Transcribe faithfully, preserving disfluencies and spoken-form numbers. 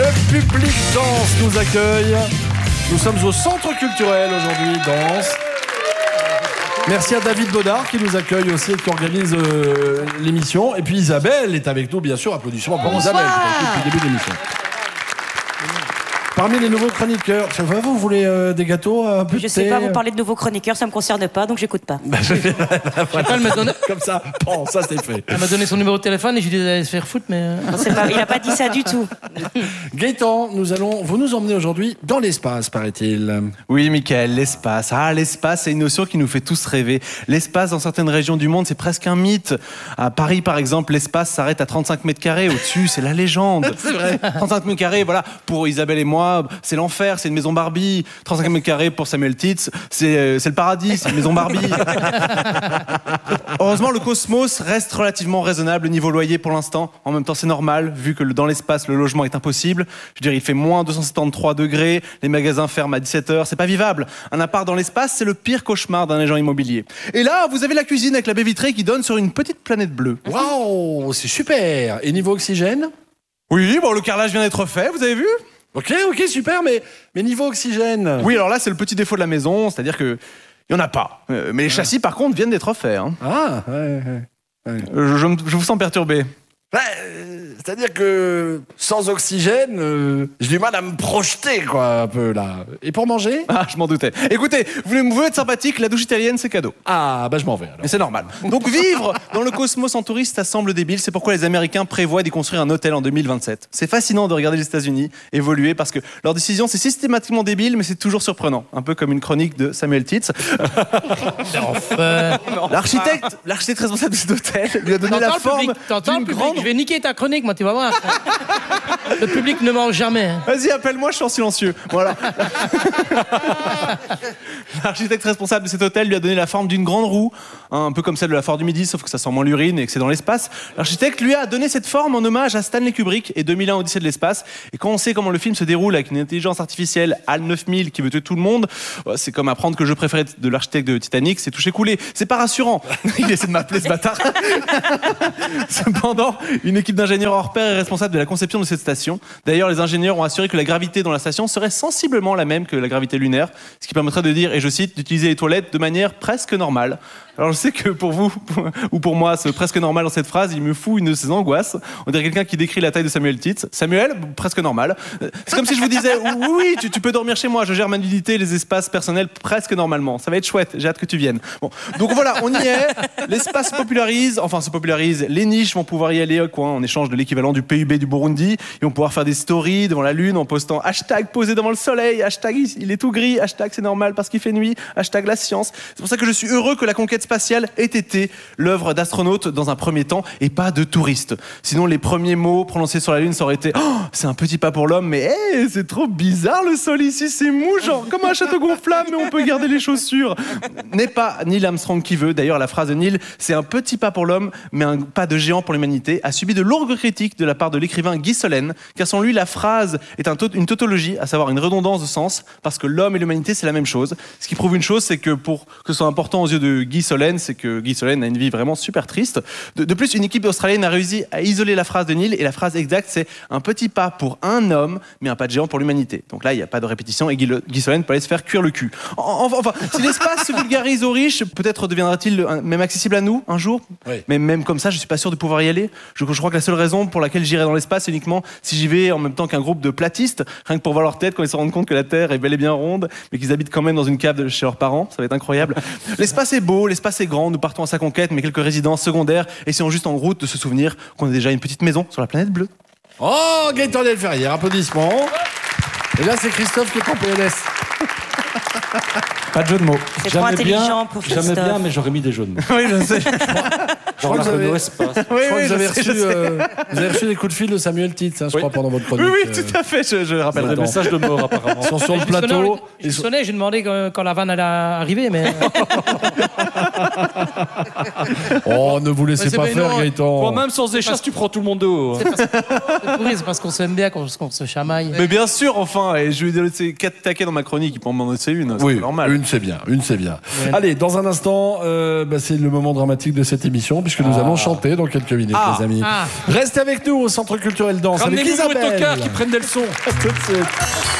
Le public danse nous accueille. Nous sommes au centre culturel aujourd'hui, danse. Merci à David Baudard qui nous accueille aussi et qui organise euh, l'émission. Et puis Isabelle est avec nous, bien sûr. Applaudissements pour Isabelle qui est avec nous depuis le début de l'émission. Parmi les nouveaux chroniqueurs, ça va, vous voulez euh, des gâteaux un peu Je sais pas, vous parlez de nouveaux chroniqueurs, ça me concerne pas, donc j'écoute pas. Bah, je... voilà. Elle m'a donné... Comme ça, bon, ça c'est fait. Elle m'a donné son numéro de téléphone et je lui ai dit d'aller se faire foutre, mais... Non, c'est pas... Il a pas dit ça du tout. Gaëtan, nous allons, vous nous emmenez aujourd'hui dans l'espace, paraît-il. Oui, Mickaël, l'espace. Ah, l'espace, c'est une notion qui nous fait tous rêver. L'espace, dans certaines régions du monde, c'est presque un mythe. À Paris, par exemple, l'espace s'arrête à trente-cinq mètres carrés. Au-dessus, c'est la légende. C'est vrai. trente-cinq mètres carrés, voilà. Pour Isabelle et moi, c'est l'enfer. C'est une maison Barbie. trente-cinq mètres carrés pour Samuel Titz, c'est, euh, c'est le paradis, c'est une maison Barbie. Heureusement, le cosmos reste relativement raisonnable niveau loyer pour l'instant. En même temps, c'est normal, vu que dans l'espace, le logement est impossible. Je veux dire, il fait moins deux cent soixante-treize degrés, les magasins ferment à dix-sept heures, c'est pas vivable. Un appart dans l'espace, c'est le pire cauchemar d'un agent immobilier. Et là, vous avez la cuisine avec la baie vitrée qui donne sur une petite planète bleue. Waouh, c'est super. Et niveau oxygène ? Oui, bon, le carrelage vient d'être fait, vous avez vu ? Ok, ok, super, mais, mais niveau oxygène. Oui, alors là, c'est le petit défaut de la maison, c'est-à-dire que il n'y en a pas. Euh, mais les châssis, par contre, viennent d'être faits. Hein. Ah, ouais, ouais. ouais. Je, je, je vous sens perturbé. Ouais, euh, c'est-à-dire que sans oxygène, euh, j'ai du mal à me projeter, quoi, un peu, là. Et pour manger ? Ah, je m'en doutais. Écoutez, vous voulez, vous voulez être sympathique, la douche italienne, c'est cadeau. Ah, bah je m'en vais, alors. Mais c'est normal. Donc vivre dans le cosmos en touriste, ça semble débile. C'est pourquoi les Américains prévoient d'y construire un hôtel en deux mille vingt-sept. C'est fascinant de regarder les États-Unis évoluer parce que leur décision, c'est systématiquement débile, mais c'est toujours surprenant. Un peu comme une chronique de Samuel Titz. Enfin... L'architecte, l'architecte responsable de cet hôtel lui a donné la forme d'une grande... Je vais niquer ta chronique, moi, tu vas voir. Le public ne ment jamais. Vas-y, appelle-moi, je suis en silencieux. Voilà. L'architecte responsable de cet hôtel lui a donné la forme d'une grande roue, un peu comme celle de la Foire du Midi, sauf que ça sent moins l'urine et que c'est dans l'espace. L'architecte lui a donné cette forme en hommage à Stanley Kubrick et deux mille un Odyssée de l'espace. Et quand on sait comment le film se déroule avec une intelligence artificielle HAL neuf mille qui veut tuer tout le monde, c'est comme apprendre que le jeu préféré de l'architecte de Titanic, c'est toucher coulé. C'est pas rassurant. Il essaie de m'appeler ce bâtard. Cependant, une équipe d'ingénieurs hors pair est responsable de la conception de cette station. D'ailleurs, les ingénieurs ont assuré que la gravité dans la station serait sensiblement la même que la gravité lunaire, ce qui permettrait de dire, et je cite, d'utiliser les toilettes de manière presque normale. Alors je sais que pour vous, ou pour moi, ce presque normal dans cette phrase, il me fout une de ces angoisses. On dirait quelqu'un qui décrit la taille de Samuel Titz. Samuel, presque normal. C'est comme si je vous disais, oui, oui, tu, tu peux dormir chez moi, je gère ma nudité et les espaces personnels presque normalement. Ça va être chouette, j'ai hâte que tu viennes. Bon, donc voilà, on y est. L'espace se popularise, enfin se popularise. Les niches vont pouvoir y aller quoi, en échange de l'équivalent du P I B du Burundi. Ils vont pouvoir faire des stories devant la lune en postant hashtag posé devant le soleil, hashtag il est tout gris, hashtag c'est normal parce qu'il fait nuit, hashtag la science. C'est pour ça que je suis heureux que la conquête spatiale ait été l'œuvre d'astronautes dans un premier temps et pas de touristes. Sinon, les premiers mots prononcés sur la Lune, ça aurait été oh, c'est un petit pas pour l'homme, mais hey, c'est trop bizarre le sol ici, c'est mou, genre comme un château gonflable, mais on peut garder les chaussures. N'est pas Neil Armstrong qui veut. D'ailleurs, la phrase de Neil, c'est un petit pas pour l'homme, mais un pas de géant pour l'humanité, a subi de lourdes critiques de la part de l'écrivain Guy Solène, car selon lui, la phrase est un une tautologie, à savoir une redondance de sens, parce que l'homme et l'humanité, c'est la même chose. Ce qui prouve une chose, c'est que pour que ce soit important aux yeux de Guy Solène, c'est que Guy Solène a une vie vraiment super triste. De, de plus, une équipe australienne a réussi à isoler la phrase de Neil, et la phrase exacte, c'est un petit pas pour un homme, mais un pas de géant pour l'humanité. Donc là, il n'y a pas de répétition, et Guy, le, Guy Solène peut aller se faire cuire le cul. Enfin, enfin si l'espace se vulgarise aux riches, peut-être deviendra-t-il même accessible à nous un jour. Oui. Mais même comme ça, je suis pas sûr de pouvoir y aller. Je, je crois que la seule raison pour laquelle j'irai dans l'espace, c'est uniquement si j'y vais en même temps qu'un groupe de platistes, rien que pour voir leur tête quand ils se rendent compte que la Terre est bel et bien ronde, mais qu'ils habitent quand même dans une cave de chez leurs parents. Ça va être incroyable. L'espace est beau, l'espace est grand, nous partons à sa conquête, mais quelques résidences secondaires, essayons juste en route de se souvenir qu'on a déjà une petite maison sur la planète bleue. Oh, Gaëtan Delferrière, applaudissements. Et là, c'est Christophe qui est en P L S. Pas de jeu de mots. C'est trop intelligent pour Christophe. J'aimais bien, mais j'aurais mis des jeux de mots. Oui, je sais. Je crois que vous avez, oui, je crois que vous avez reçu, euh, vous avez reçu des coups de fil de Samuel Titz, hein, je oui. crois, pendant votre chronique. Oui, oui, tout à fait, je, je rappelle. Des messages de mort, apparemment. Ils sont sur le plateau. Je sonnais, j'ai demandé quand, quand la vanne allait arriver, mais... Oh, ne vous laissez pas faire, Gaëtan. Toi, même sans échasse, tu prends tout le monde de haut. C'est parce, c'est pourri, c'est parce qu'on s'aime bien, qu'on, qu'on se chamaille. Mais bien sûr, enfin, et je lui ai laissé quatre taquets dans ma chronique, il peut m'en laisser une, c'est oui, normal. Une, c'est bien, une, c'est bien. Ouais. Allez, dans un instant, euh, bah, c'est le moment dramatique de cette émission, puisque nous allons chanter dans quelques minutes, Ah. les amis. Ah. Restez avec nous au Centre culturel Danse avec Ramenez-nous vos Isabelle. tocards qui prennent des leçons. À tout de suite.